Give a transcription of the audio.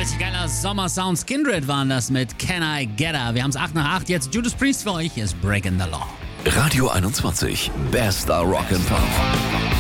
Richtig geiler Sommersounds. Kindred waren das mit Can I Get Her. Wir haben es 8 nach 8. Jetzt Judas Priest für euch. Hier ist Breaking the Law. Radio 21. Bester Rock and Pop.